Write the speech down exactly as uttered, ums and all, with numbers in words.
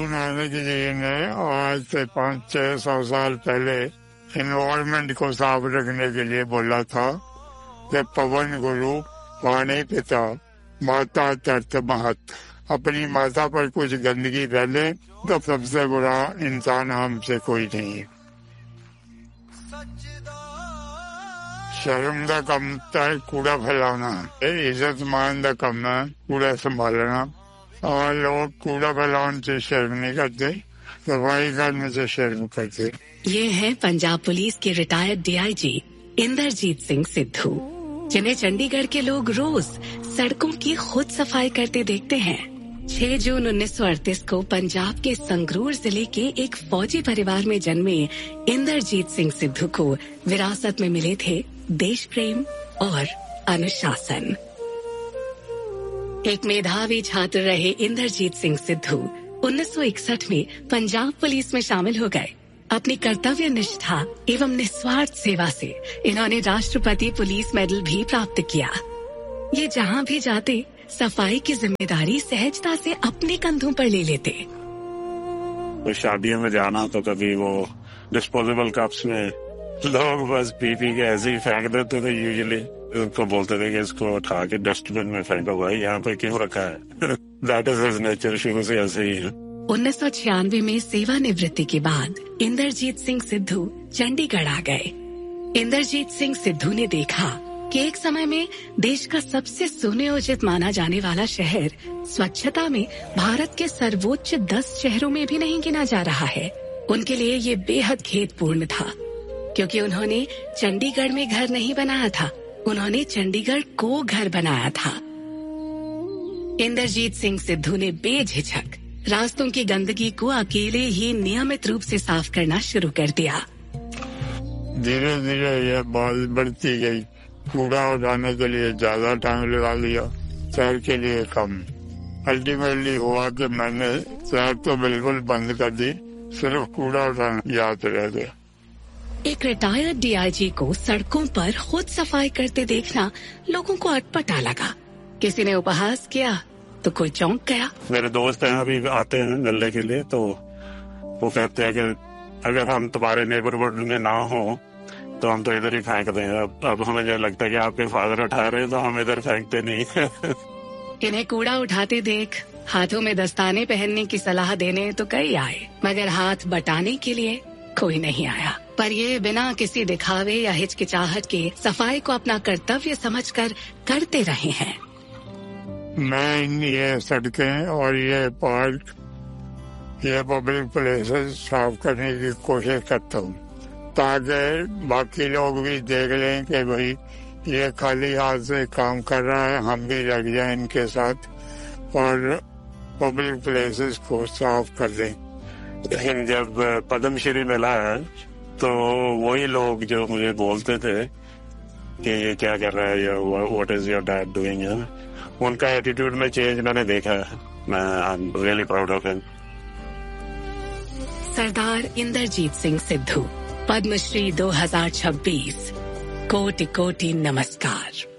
नानक जी ने आज से पाँच छह सौ साल पहले एनवायरमेंट को साफ रखने के लिए बोला था कि पवन गुरु पानी पिता माता तर्त महत। अपनी माता पर कुछ गंदगी डाले तो सबसे बुरा इंसान हमसे कोई नहीं है। शर्म का कम है कूड़ा फैलाना, इज्जत मान का कम है कूड़ा संभालना। और लोग कूड़ा फैलाने से शर्म नहीं करते, सफाई करने से शर्म करते। ये है पंजाब पुलिस के रिटायर्ड डीआईजी इंदरजीत सिंह सिद्धू, जिन्हें चंडीगढ़ के लोग रोज सड़कों की खुद सफाई करते देखते हैं। छह जून उन्नीस सौ अड़तीस को पंजाब के संगरूर जिले के एक फौजी परिवार में जन्मे इंदरजीत सिंह सिद्धू को विरासत में मिले थे देश प्रेम और अनुशासन। एक मेधावी छात्र रहे इंदरजीत सिंह सिद्धू उन्नीस सौ इकसठ में पंजाब पुलिस में शामिल हो गए। अपनी कर्तव्य निष्ठा एवं निस्वार्थ सेवा से इन्होंने राष्ट्रपति पुलिस मेडल भी प्राप्त किया। ये जहाँ भी जाते सफाई की जिम्मेदारी सहजता से अपने कंधों पर ले लेते। तो शादियों में जाना तो कभी वो डिस्पोजेबल कप्स में लोग बस पी पी के ऐसे ही फेंक देते थे। यूजुअली उनको बोलते थे कि इसको उठा के डस्टबिन में फेंको, भाई यहाँ पे क्यों रखा है। दैट इज हिज नेचर, शुरू से ऐसे ही है। उन्नीस सौ छियानवे में सेवानिवृत्ति के बाद इंदरजीत सिंह सिद्धू चंडीगढ़ आ गए। इंदरजीत सिंह सिद्धू ने देखा कि एक समय में देश का सबसे सुनियोजित माना जाने वाला शहर स्वच्छता में भारत के सर्वोच्च दस शहरों में भी नहीं गिना जा रहा है। उनके लिए ये बेहद खेदपूर्ण था, क्योंकि उन्होंने चंडीगढ़ में घर नहीं बनाया था, उन्होंने चंडीगढ़ को घर बनाया था। इंदरजीत सिंह सिद्धू ने बेझिझक रास्तों की गंदगी को अकेले ही नियमित रूप से साफ करना शुरू कर दिया। धीरे धीरे यह बात बढ़ती गई। कूड़ा उठाने के लिए ज्यादा टाइम लगा लिया, शहर के लिए कम। अल्टीमेटली हुआ कि मैंने शहर तो बिल्कुल बंद कर दी, सिर्फ कूड़ा उठाना याद रह गया। एक रिटायर्ड डीआईजी को सड़कों पर खुद सफाई करते देखना लोगों को अटपटा लगा। किसी ने उपहास किया तो कोई चौंक गया। मेरे दोस्त हैं अभी आते हैं मिलने के लिए, तो वो कहते हैं कि अगर हम तुम्हारे नेबरहुड में ना हो तो हम तो इधर ही फेंक दें। अब, अब हमें जो लगता है कि आपके फादर उठा रहे हैं तो हम इधर फेंकते नहीं। इन्हें कूड़ा उठाते देख हाथों में दस्ताने पहनने की सलाह देने तो कई आए, मगर हाथ बटाने के लिए कोई नहीं आया। पर ये बिना किसी दिखावे या हिचकिचाहट के सफाई को अपना कर्तव्य समझकर करते रहे हैं। मैं ये सड़कें और ये पार्क, ये पब्लिक प्लेसेस साफ करने की कोशिश करता हूँ, ताकि बाकी लोग भी देख लें कि भाई ये खाली हाथ से काम कर रहा है, हम भी लग जाएं इनके साथ और पब्लिक प्लेसेस को साफ कर दें। लेकिन जब पद्मश्री मिला है तो वही लोग जो मुझे बोलते थे कि ये क्या कर रहा है या what is your dad doing, उनका एटीट्यूड में चेंज मैंने देखा है। मैं I am really proud of him. सरदार इंदरजीत सिंह सिद्धू, पद्मश्री दो हज़ार छब्बीस। कोटि कोटि नमस्कार।